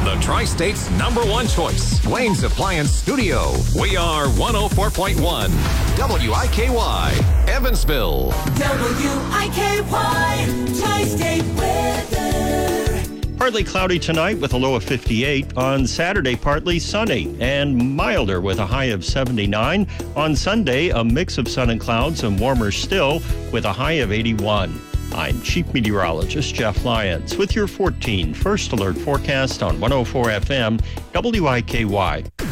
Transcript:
The Tri-State's #1 choice, Wayne's Appliance Studio. We are 104.1 WIKY, Evansville. WIKY, Tri-State weather. Partly cloudy tonight with a low of 58. On Saturday, partly sunny and milder with a high of 79. On Sunday, a mix of sun and clouds and warmer still with a high of 81. I'm Chief Meteorologist Jeff Lyons with your 14 First Alert forecast on 104 FM WIKY.